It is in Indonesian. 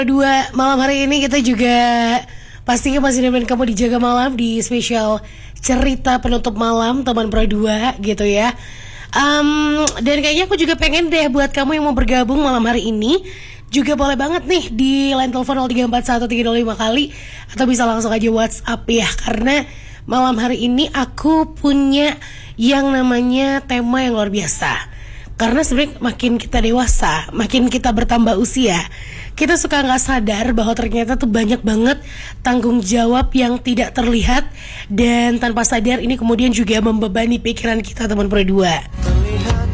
Dua malam hari ini kita juga pastinya masih nemenin kamu di Jaga Malam di spesial cerita penutup malam teman Pro 2 gitu ya. Dan kayaknya aku juga pengen deh buat kamu yang mau bergabung malam hari ini juga boleh banget nih di line telepon 0341 kali atau bisa langsung aja WhatsApp ya, karena malam hari ini aku punya yang namanya tema yang luar biasa. Karena sebenarnya makin kita dewasa, makin kita bertambah usia, kita suka nggak sadar bahwa ternyata tuh banyak banget tanggung jawab yang tidak terlihat dan tanpa sadar ini kemudian juga membebani pikiran kita teman Pro 2.